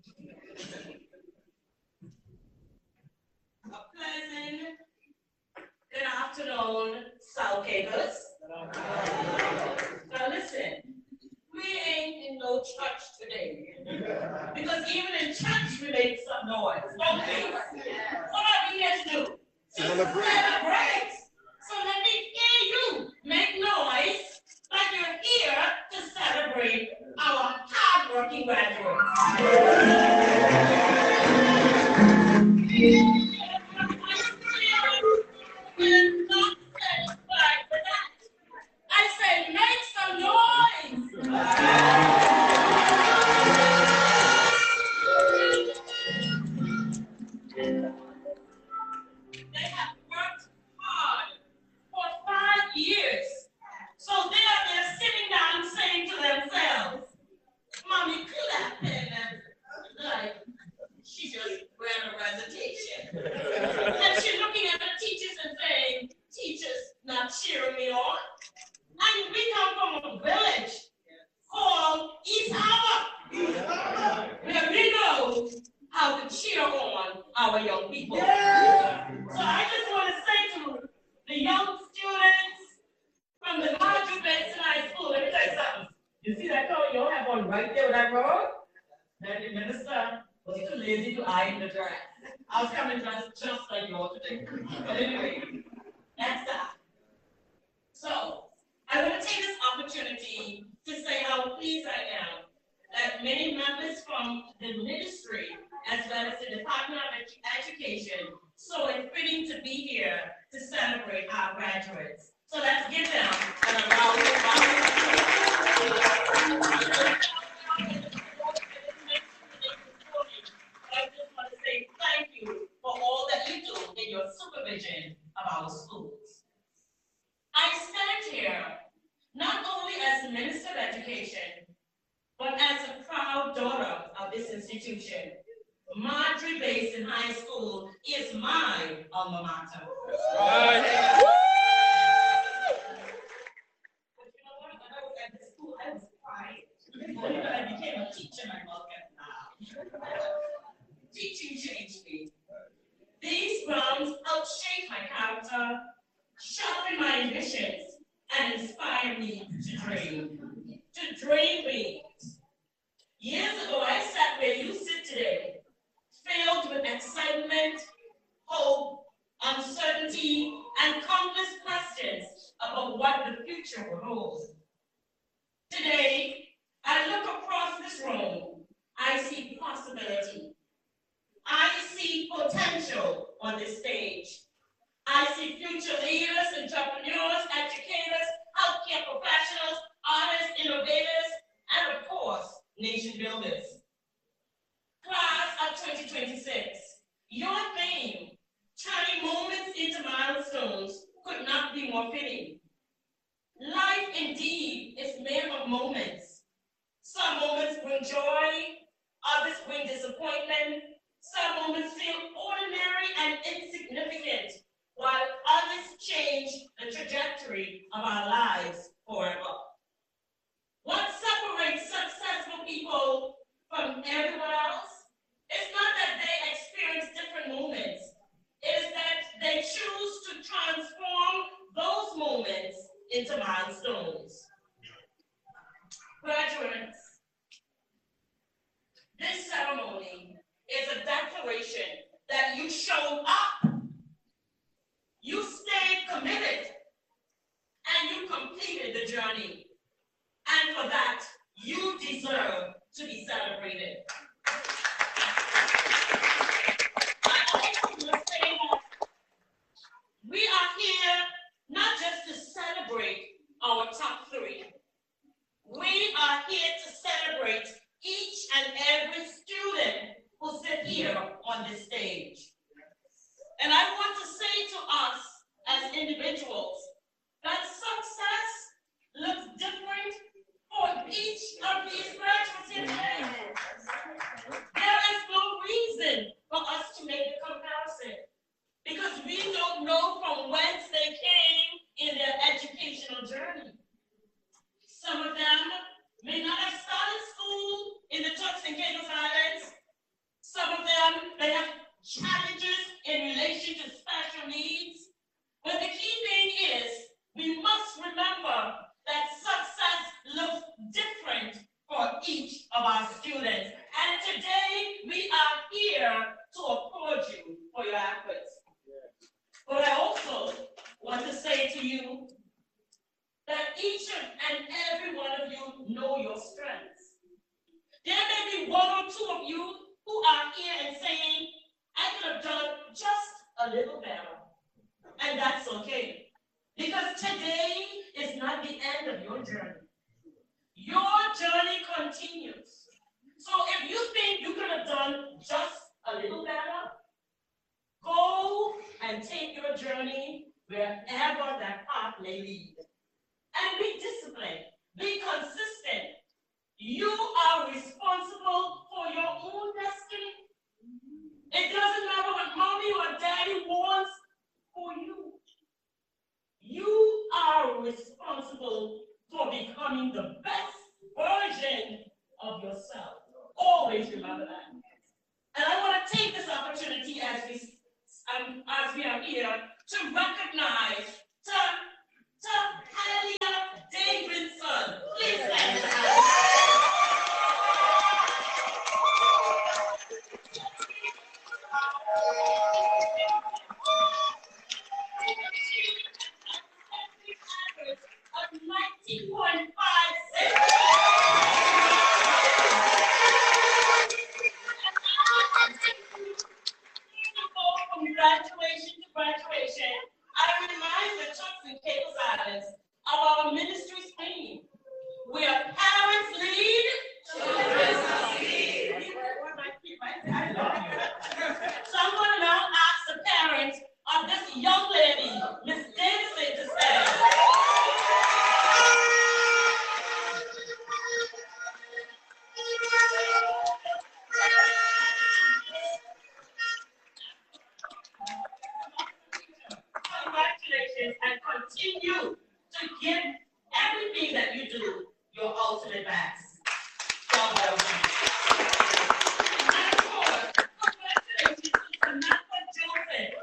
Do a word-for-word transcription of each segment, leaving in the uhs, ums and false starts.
A pleasant good afternoon, South Capers. Now listen, we ain't in no church today. Because even in church we make some noise, don't we? What are we here to do? To celebrate. So let me hear you make noise like you're here to celebrate our hardworking graduates. We're not satisfied with that. I say, make some noise. They have worked hard for five years. So they are there sitting down saying to themselves, Mommy, could that pen? Like, she just ran a recitation. And she's looking at the teachers and saying, teachers not cheering me on. And we come from a village called East Harbor, where we know how to cheer on our young people. Yeah. So I just want to say to the young students from the Marjorie Basin High School, let me tell you something. You see that car? You all have one right there with that road? That the minister was too lazy to iron the dress. I was coming dressed just like you all today. But anyway, that's that. So, I want to take this opportunity to say how pleased I am that many members from the ministry, as well as the Department of Edu- Education, saw it fitting to be here to celebrate our graduates. So let's give them an round of applause. I just want to say thank you for all that you do in your supervision of our schools. I stand here not only as the Minister of Education, but as a proud daughter of this institution. Marjorie Basin High School is my alma mater. Right. But you know what? When I was at the school, I was quiet. When I became a teacher, my mother got loud. Teaching changed me. These grounds helped shape my character, sharpen my ambitions, and inspire me to dream. To dream big. Years ago, I sat where you sit today, filled with excitement, hope, uncertainty, and countless questions about what the future will hold. Today, I look across this room, I see possibility. I see potential on this stage. I see future leaders, entrepreneurs, educators, healthcare professionals, artists, innovators, and of course, nation builders. Class of twenty twenty-six, your theme, turning moments into milestones, could not be more fitting. Life indeed is made of moments. Some moments bring joy, others bring disappointment, some moments feel ordinary and insignificant, while others change the trajectory of our lives forever. What separates successful people from everyone else is not that they experience different moments. It is that they choose to transform those moments into milestones. Graduates, this ceremony is a declaration that you showed up, you stayed committed, and you completed the journey. And for that, you deserve to be celebrated. I also want to say that we are here not just to celebrate our top three. We are here to celebrate each and every student who sit here on this stage. And I want to say to us as individuals that success looks different for each of these graduates here today. There is no reason for us to make a comparison because we don't know from whence they came in their educational journey. Some of them may not have started school in the Turks and Caicos Islands, each of our students. And today we are here to applaud you for your efforts. But I also want to say to you that each and every one of you know your strengths. There may be one or two of you who are here and saying, I could have done just a little better. And that's okay. Because today is not the end of your journey. Your journey continues. So if you think you could have done just a little better, go and take your journey wherever that path may lead. And be disciplined, be consistent. You are responsible for your own destiny. It doesn't matter what mommy or daddy wants for you. You are responsible for becoming the best version of yourself. Always remember that. And I want to take this opportunity as we, um, as we are here to recognize, to, to Halia Davidson. Please stand up. Of ninety point five six. From graduation to graduation, I remind the Turks and Caicos Islands of our ministry's theme, where parents lead, children succeed. So I'm going to now ask the parents of this young lady, Miss Davidson, to say. Congratulations, and continue to give everything that you do your ultimate best. God bless you. And of course, congratulations to Samantha Joseph.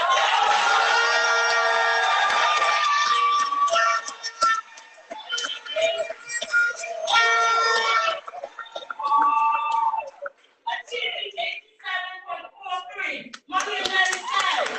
Achieving eighty-seven point four three. Mother and Mary said.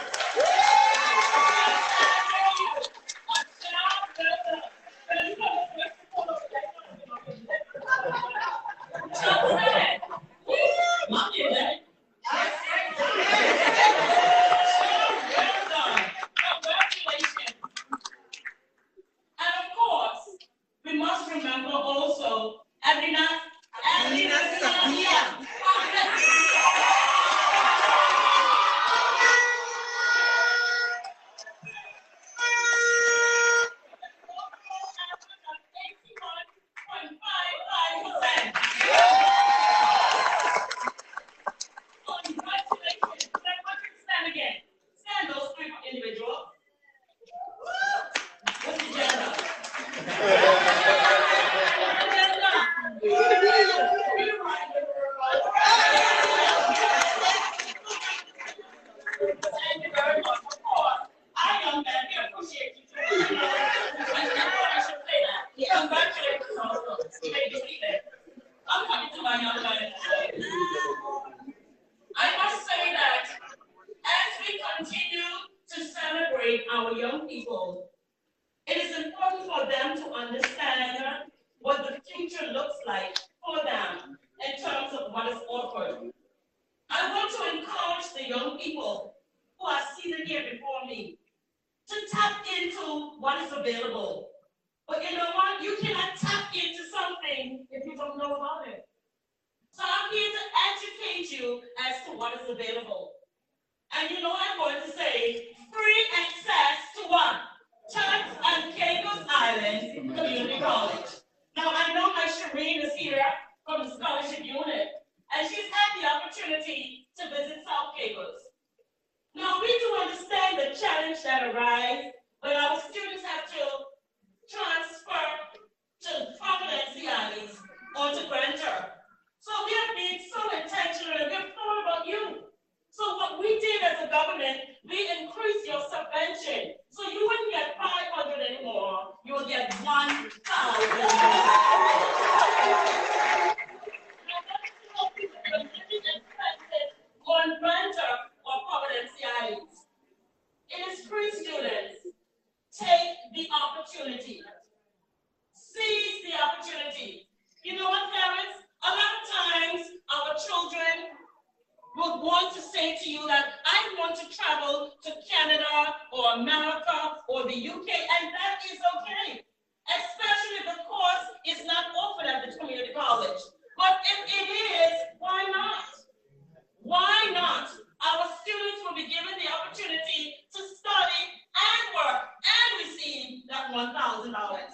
We increased your subvention, so you wouldn't get five hundred anymore. You will get one thousand. at the community college. But if it is, why not? Why not? Our students will be given the opportunity to study and work and receive that one thousand dollars.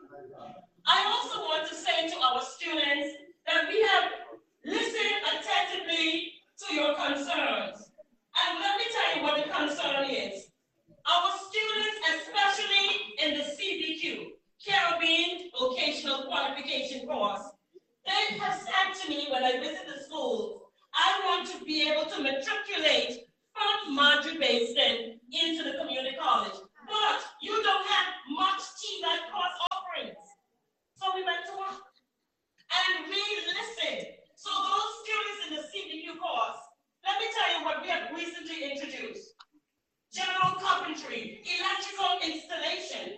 I also want to say to our students that we have listened attentively to your concerns. And let me tell you what the concern is. Our students, especially in the C V Q, Caribbean Vocational Qualification course, they have said to me when I visit the schools, I want to be able to matriculate from Marjorie Basin into the community college. But you don't have much T V E T course offerings. So we went to work and we listened. So those students in the C V Q course, let me tell you what we have recently introduced. General carpentry, electrical installation,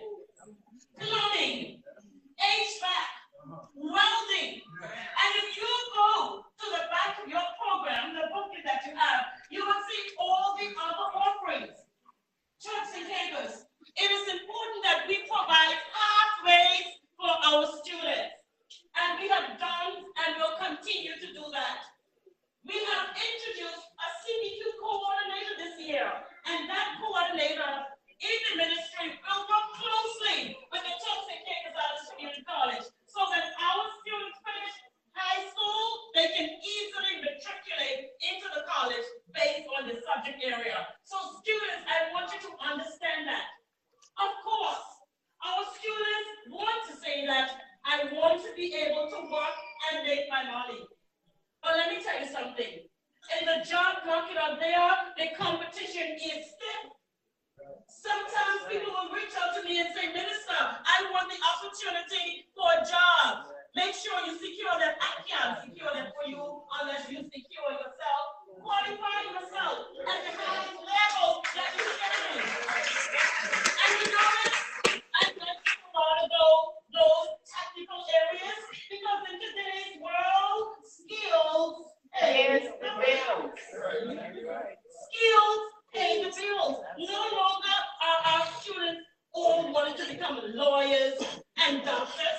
plumbing, H V A C, welding. And if you go to the back of your program, the booklet that you have, you will see all the other offerings. Turks and Caicos, it is important that we provide pathways for our students. And we have done and will continue to do that. We have introduced a C V Q coordinator this year, and that coordinator in the ministry will work closely with the Turks and Caicos Islands Community College so that our students finish high school, they can easily matriculate into the college based on the subject area. So students, I want you to understand that. Of course, our students want to say that I want to be able to work and make my money. But let me tell you something. In the job market out there, the competition is stiff. Sometimes people will reach out to me and say, Minister, I want the opportunity for a job. Make sure you secure that. I can't secure that for you unless you secure yourself. Qualify yourself at the highest level that you can. And you notice, I mentioned a while ago those technical areas because in today's world, skills pay the bills. Skills pay the bills. No longer are our students all wanting to become lawyers and doctors.